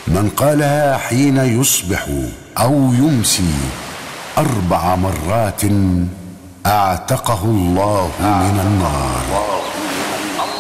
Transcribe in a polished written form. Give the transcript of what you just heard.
من قالها حين يصبح أو يمسي 4 مرات أعتقه الله من النار.